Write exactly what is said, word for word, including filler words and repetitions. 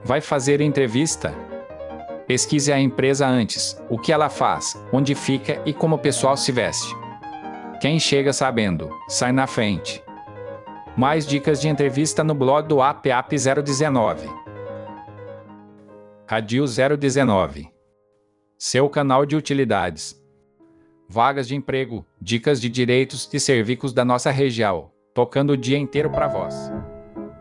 Vai fazer entrevista? Pesquise a empresa antes, o que ela faz, onde fica e como o pessoal se veste. Quem chega sabendo, sai na frente. Mais dicas de entrevista no blog do A P A P zero dezenove. Radio zero dezenove. Seu canal de utilidades. Vagas de emprego, dicas de direitos e serviços da nossa região, tocando o dia inteiro para vós.